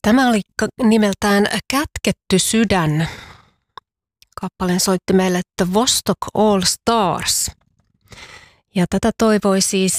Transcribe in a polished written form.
Tämä oli nimeltään Kätketty sydän. Kappaleen soitti meille The Vostok All Stars. Ja tätä toivoi siis